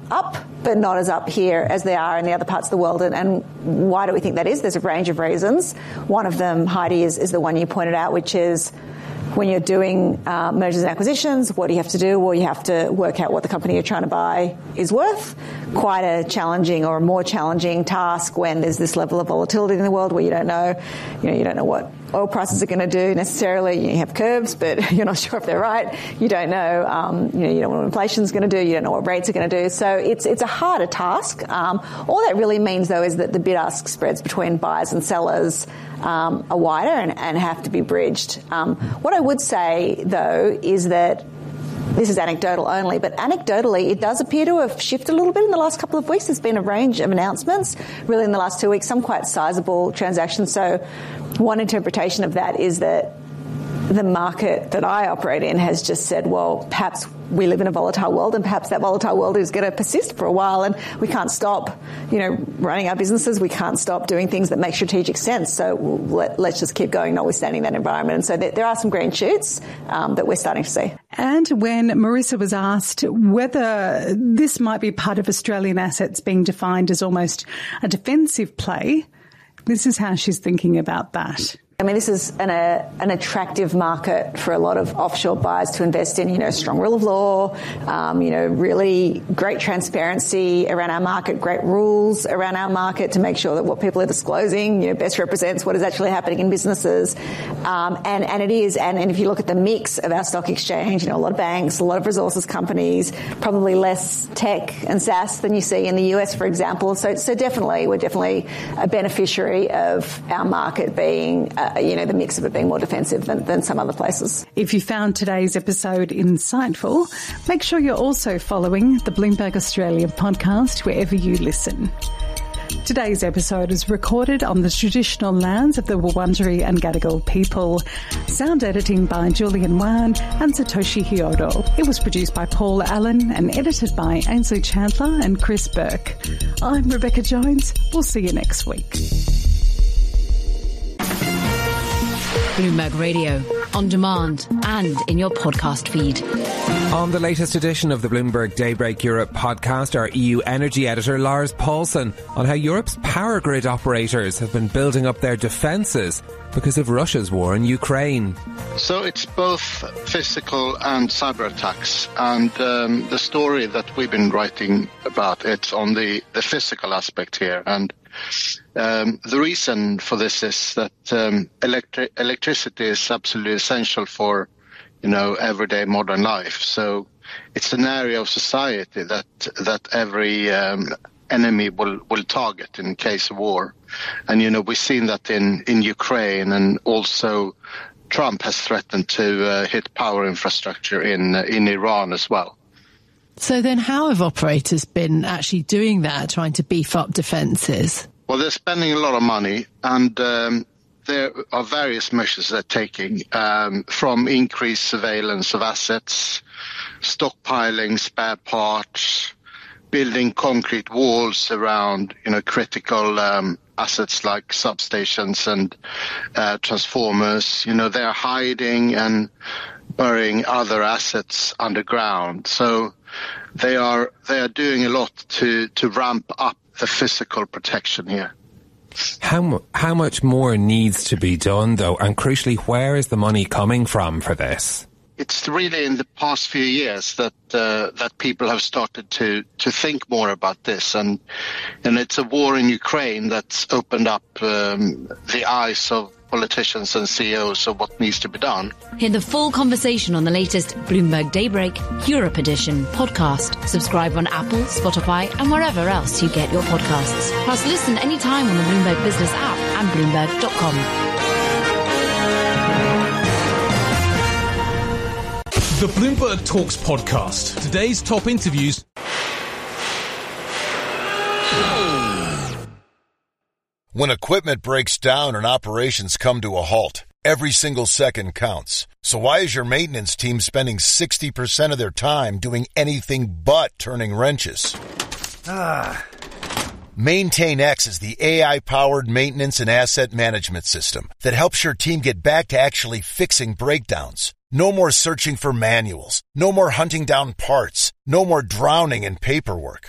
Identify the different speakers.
Speaker 1: up, but not as up here as they are in the other parts of the world. And why do we think that is? There's a range of reasons. One of them, Heidi, is the one you pointed out, which is when you're doing mergers and acquisitions, what do you have to do? Well, you have to work out what the company you're trying to buy is worth. Quite a challenging or a more challenging task when there's this level of volatility in the world where you don't know what oil prices are going to do necessarily. You have curves, but you're not sure if they're right. You don't know, you don't know what inflation's going to do. You don't know what rates are going to do. So it's a harder task. All that really means, though, is that the bid-ask spreads between buyers and sellers are wider and have to be bridged. What I would say, though, is that this is anecdotal only, but anecdotally, it does appear to have shifted a little bit in the last couple of weeks. There's been a range of announcements, really, in the last 2 weeks, some quite sizable transactions. So one interpretation of that is that the market that I operate in has just said, well, perhaps we live in a volatile world and perhaps that volatile world is going to persist for a while and we can't stop, running our businesses. We can't stop doing things that make strategic sense. So let's just keep going, notwithstanding that environment. And so there are some green shoots that we're starting to see.
Speaker 2: And when Marissa was asked whether this might be part of Australian assets being defined as almost a defensive play, this is how she's thinking about that.
Speaker 1: I mean, this is an attractive market for a lot of offshore buyers to invest in, strong rule of law, really great transparency around our market, great rules around our market to make sure that what people are disclosing, best represents what is actually happening in businesses. And it is. And if you look at the mix of our stock exchange, a lot of banks, a lot of resources companies, probably less tech and SaaS than you see in the US, for example. So definitely, we're definitely a beneficiary of our market being the mix of it being more defensive than some other places.
Speaker 2: If you found today's episode insightful, make sure you're also following the Bloomberg Australia podcast wherever you listen. Today's episode is recorded on the traditional lands of the Wurundjeri and Gadigal people. Sound editing by Julian Wan and Satoshi Hyodo. It was produced by Paul Allen and edited by Ainsley Chandler and Chris Burke. I'm Rebecca Jones. We'll see you next week.
Speaker 3: Bloomberg Radio, on demand and in your podcast feed.
Speaker 4: On the latest edition of the Bloomberg Daybreak Europe podcast, our EU energy editor Lars Paulson on how Europe's power grid operators have been building up their defences because of Russia's war in Ukraine.
Speaker 5: So it's both physical and cyber attacks, and the story that we've been writing about, it's on the physical aspect here. And the reason for this is that electricity is absolutely essential for, everyday modern life. So it's an area of society that every enemy will target in case of war. And, we've seen that in Ukraine, and also Trump has threatened to hit power infrastructure in Iran as well.
Speaker 6: So then how have operators been actually doing that, trying to beef up defences?
Speaker 5: Well, they're spending a lot of money, and there are various measures they're taking, from increased surveillance of assets, stockpiling spare parts, building concrete walls around, critical assets like substations and transformers. They're hiding and burying other assets underground. So they are doing a lot to ramp up the physical protection here.
Speaker 4: How much more needs to be done, though? And crucially, where is the money coming from for this?
Speaker 5: It's really in the past few years that people have started to think more about this, and it's a war in Ukraine that's opened up the eyes of politicians and CEOs of what needs to be done.
Speaker 3: Hear the full conversation on the latest Bloomberg Daybreak Europe Edition podcast. Subscribe on Apple, Spotify, and wherever else you get your podcasts. Plus, listen anytime on the Bloomberg Business app and Bloomberg.com.
Speaker 7: The Bloomberg Talks podcast. Today's top interviews.
Speaker 8: When equipment breaks down and operations come to a halt, every single second counts. So why is your maintenance team spending 60% of their time doing anything but turning wrenches? MaintainX is the AI-powered maintenance and asset management system that helps your team get back to actually fixing breakdowns. No more searching for manuals. No more hunting down parts. No more drowning in paperwork.